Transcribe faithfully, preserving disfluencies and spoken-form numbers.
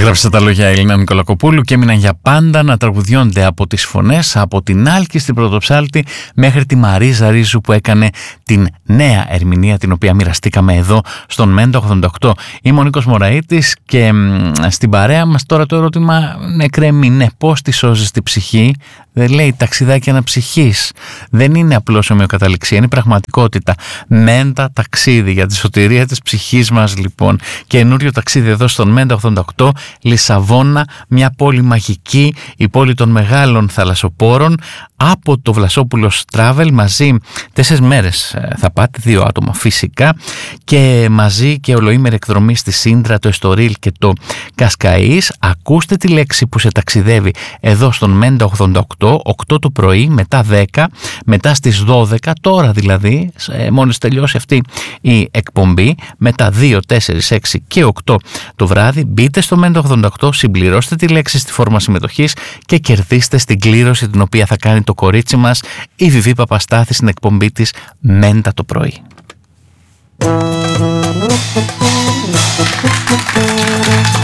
Έγραψε τα λόγια η Έλληνα Νικολακοπούλου και έμειναν για πάντα να τραγουδιώνται από τις φωνές, από την Άλκη στην Πρωτοψάλτη μέχρι τη Μαρίζα Ρίζου που έκανε την νέα ερμηνεία, την οποία μοιραστήκαμε εδώ στον Μέντο ογδόντα οκτώ. Είμαι ο Νίκος Μωραΐτης και μ, στην παρέα μας τώρα το ερώτημα ναι κρέμει, ναι πώς τη σώζεις την ψυχή. Δεν λέει ταξιδάκι αναψυχής. Δεν είναι απλώς ομοιοκαταληξία, είναι πραγματικότητα. Μέντα ταξίδι για τη σωτηρία της ψυχής μας λοιπόν. Καινούριο ταξίδι εδώ στον Μέντα ογδόντα οκτώ, Λισαβόνα, μια πόλη μαγική, η πόλη των μεγάλων θαλασσοπόρων. Από το Βλασόπουλος Travel μαζί τέσσερις μέρες θα πάτε, δύο άτομα φυσικά, και μαζί και ολοήμερη εκδρομή στη Σύντρα, το Εστορίλ και το Κασκαΐς. Ακούστε τη λέξη που σε ταξιδεύει εδώ στον Μέντα ογδόντα οκτώ, οκτώ το πρωί, μετά δέκα, μετά στις δώδεκα, τώρα δηλαδή, μόλις τελειώσει αυτή η εκπομπή, μετά δύο, τέσσερα, έξι και οκτώ το βράδυ. Μπείτε στο Μέντα ογδόντα οκτώ, συμπληρώστε τη λέξη στη φόρμα συμμετοχής και κερδίστε στην κλήρωση την οποία θα κάνει το κορίτσι μας, η Βιβί Παπαστάθη, στην εκπομπή της Μέντα το πρωί.